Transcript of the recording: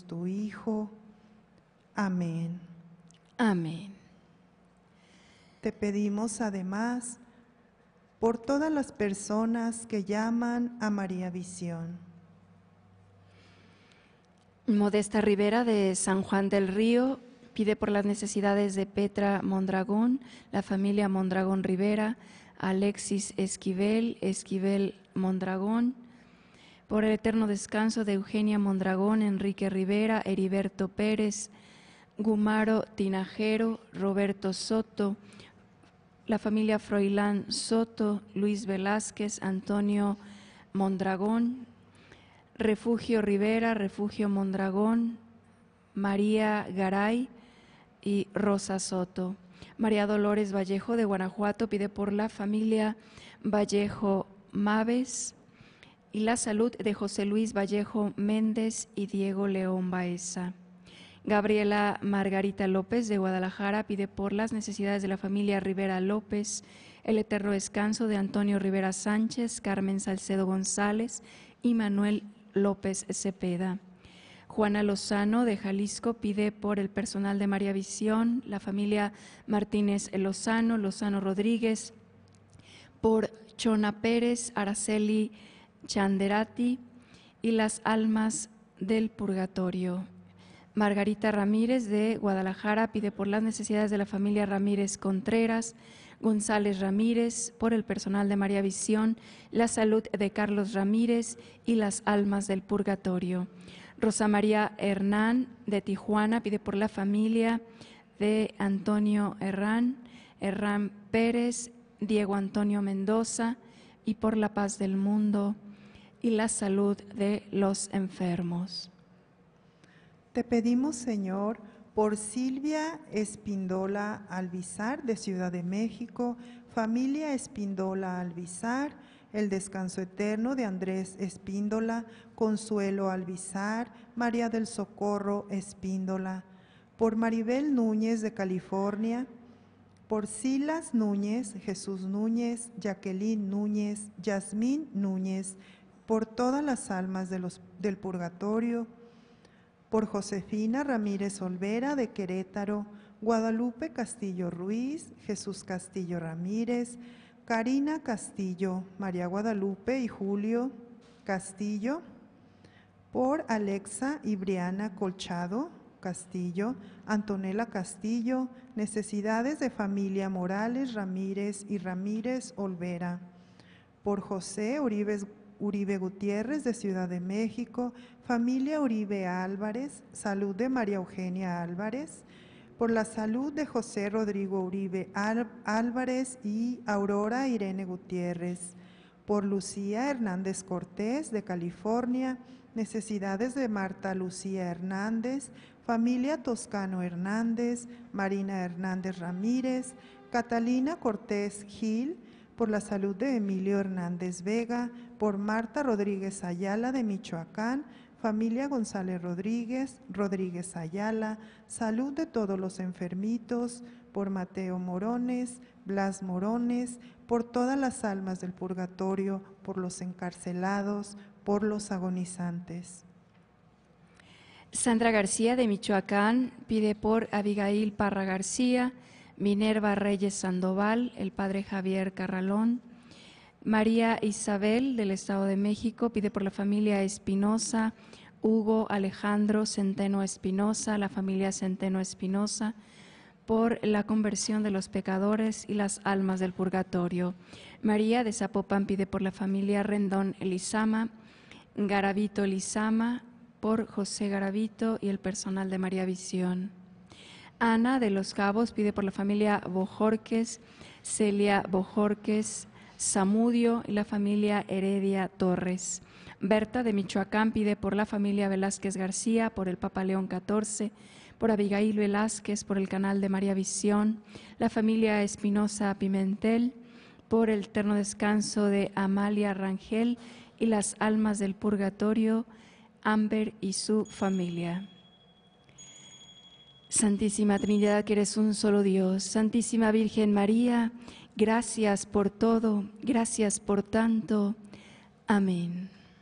tu Hijo. Amén. Amén. Te pedimos además por todas las personas que llaman a María Visión. Modesta Rivera de San Juan del Río pide por las necesidades de Petra Mondragón, la familia Mondragón Rivera, Alexis Esquivel Mondragón, por el eterno descanso de Eugenia Mondragón, Enrique Rivera, Heriberto Pérez, Gumaro Tinajero, Roberto Soto, la familia Froilán Soto, Luis Velázquez, Antonio Mondragón, Refugio Rivera, Refugio Mondragón, María Garay y Rosa Soto. María Dolores Vallejo de Guanajuato pide por la familia Vallejo Maves y la salud de José Luis Vallejo Méndez y Diego León Baeza. Gabriela Margarita López de Guadalajara pide por las necesidades de la familia Rivera López, el eterno descanso de Antonio Rivera Sánchez, Carmen Salcedo González y Manuel López Cepeda. Juana Lozano de Jalisco pide por el personal de María Visión, la familia Martínez Lozano, Lozano Rodríguez, por Chona Pérez, Araceli Chanderati y las almas del purgatorio. Margarita Ramírez de Guadalajara pide por las necesidades de la familia Ramírez Contreras, González Ramírez, por el personal de María Visión, la salud de Carlos Ramírez y las almas del purgatorio. Rosa María Hernán de Tijuana pide por la familia de Antonio Herrán Pérez, Diego Antonio Mendoza y por la paz del mundo y la salud de los enfermos. Te pedimos, Señor, por Silvia Espíndola Alvizar de Ciudad de México, familia Espíndola Alvizar, el descanso eterno de Andrés Espíndola, Consuelo Alvizar, María del Socorro Espíndola, por Maribel Núñez de California, por Silas Núñez, Jesús Núñez, Jacqueline Núñez, Yasmín Núñez, por todas las almas del purgatorio, por Josefina Ramírez Olvera de Querétaro, Guadalupe Castillo Ruiz, Jesús Castillo Ramírez, Karina Castillo, María Guadalupe y Julio Castillo, por Alexa y Briana Colchado Castillo, Antonella Castillo, necesidades de familia Morales Ramírez y Ramírez Olvera, por José Uribe Gutiérrez de Ciudad de México, familia Uribe Álvarez, salud de María Eugenia Álvarez, por la salud de José Rodrigo Uribe Álvarez y Aurora Irene Gutiérrez, por Lucía Hernández Cortés de California, necesidades de Marta Lucía Hernández, familia Toscano Hernández, Marina Hernández Ramírez, Catalina Cortés Gil, por la salud de Emilio Hernández Vega, por Marta Rodríguez Ayala de Michoacán, familia González Rodríguez Ayala, salud de todos los enfermitos, por Mateo Morones, Blas Morones, por todas las almas del purgatorio, por los encarcelados, por los agonizantes. Sandra García de Michoacán pide por Abigail Parra García, Minerva Reyes Sandoval, el padre Javier Carralón. María Isabel del Estado de México pide por la familia Espinosa, Hugo Alejandro Centeno Espinosa, la familia Centeno Espinosa, por la conversión de los pecadores y las almas del purgatorio. María de Zapopan pide por la familia Rendón Elizama, Garavito Elizama, por José Garavito y el personal de María Visión. Ana de Los Cabos pide por la familia Bojorques, Celia Bojorques, Zamudio y la familia Heredia Torres. Berta de Michoacán pide por la familia Velázquez García, por el Papa León XIV, por Abigail Velázquez, por el canal de María Visión, la familia Espinosa Pimentel, por el eterno descanso de Amalia Rangel y las almas del purgatorio, Amber y su familia. Santísima Trinidad, que eres un solo Dios, Santísima Virgen María, gracias por todo, gracias por tanto. Amén.